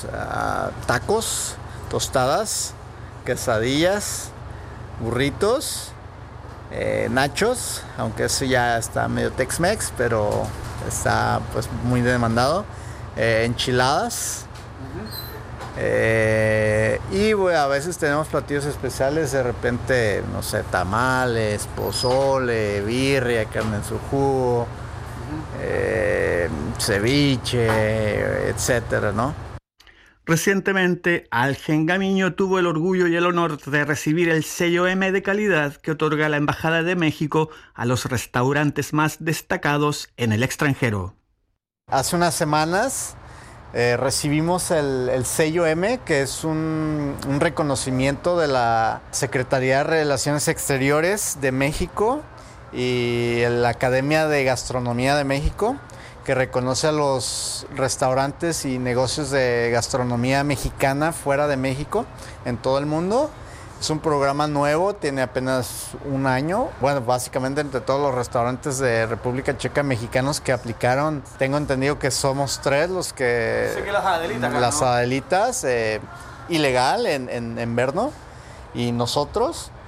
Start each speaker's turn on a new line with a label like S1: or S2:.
S1: tenemos tacos, tostadas, quesadillas, burritos, nachos, aunque eso ya está medio Tex-Mex, pero está pues muy demandado, enchiladas. Y bueno, a veces tenemos platillos especiales, de repente, no sé, tamales, pozole, birria, carne en su jugo, ceviche, etcétera, ¿no?
S2: Recientemente, Algen Gamiño tuvo el orgullo y el honor de recibir el sello M de calidad que otorga la Embajada de México a los restaurantes más destacados en el extranjero.
S1: Hace unas semanas recibimos el sello M, que es un reconocimiento de la Secretaría de Relaciones Exteriores de México y la Academia de Gastronomía de México, que reconoce a los restaurantes y negocios de gastronomía mexicana fuera de México, en todo el mundo. Es un programa nuevo, tiene apenas un año. Bueno, básicamente entre todos los restaurantes de República Checa mexicanos que aplicaron, tengo entendido que somos 3 los que...
S3: Sé que las Adelitas,
S1: Las
S3: ¿no?
S1: Adelitas, ilegal en Brno, y nosotros.